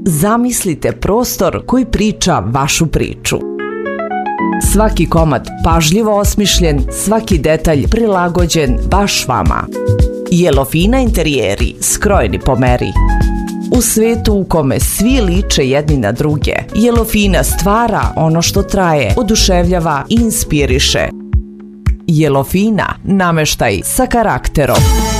Zamislite prostor koji priča vašu priču. Svaki komad pažljivo osmišljen, svaki detalj prilagođen baš vama. Yellowfina interijeri skrojeni po meri. U svetu u kome svi liče jedni na druge, Yellowfina stvara ono što traje, oduševljava i inspiriše. Yellowfina, nameštaj sa karakterom.